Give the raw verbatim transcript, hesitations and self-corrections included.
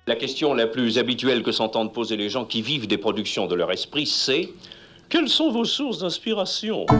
La question la plus habituelle que s'entendent poser les gens qui vivent des productions de leur esprit, c'est « Quelles sont vos sources d'inspiration ?»